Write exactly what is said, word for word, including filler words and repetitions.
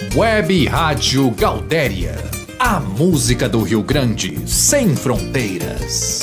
Web Rádio Gaudéria, a música do Rio Grande sem fronteiras.